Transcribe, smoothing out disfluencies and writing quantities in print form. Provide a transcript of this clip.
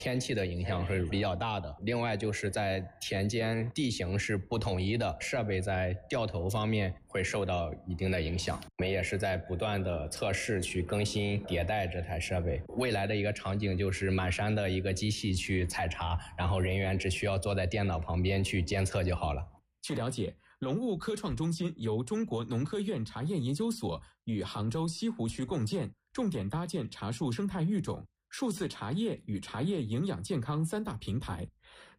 天气的影响是比较大的。另外就是在田间地形是不统一的，设备在掉头方面会受到一定的影响。我们也是在不断的测试去更新迭代这台设备。未来的一个场景就是满山的一个机器去采茶，然后人员只需要坐在电脑旁边去监测就好了。 据了解，龙雾科创中心由中国农科院茶叶研究所与杭州西湖区共建，重点搭建茶树生态育种、数字茶叶与茶叶营养健康3大平台。